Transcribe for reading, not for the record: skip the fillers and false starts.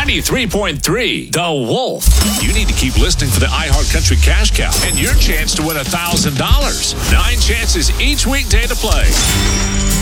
93.3 The Wolf. You need to keep listening for the iHeart Country Cash Cow and your chance to win $1,000. 9 chances each weekday to play.